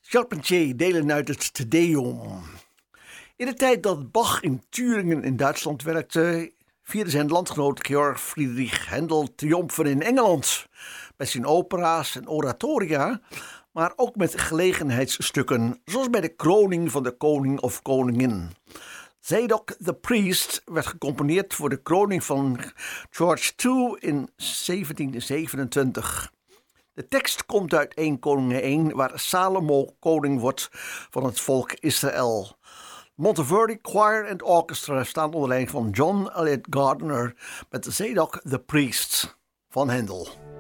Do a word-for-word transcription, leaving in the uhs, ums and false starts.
Charpentier delen uit het Te Deum. In de tijd dat Bach in Thüringen in Duitsland werkte, vierde zijn landgenoot Georg Friedrich Händel triomfen in Engeland. Met zijn opera's en oratoria, maar ook met gelegenheidsstukken, zoals bij de kroning van de koning of koningin. Zadok the Priest werd gecomponeerd voor de kroning van George de Tweede in zeventien zevenentwintig. De tekst komt uit Eerste Koningen één, waar Salomo koning wordt van het volk Israël. Monteverdi Choir and Orchestra staan onder leiding van John Elliott Gardner met Zadok the Priest van Händel.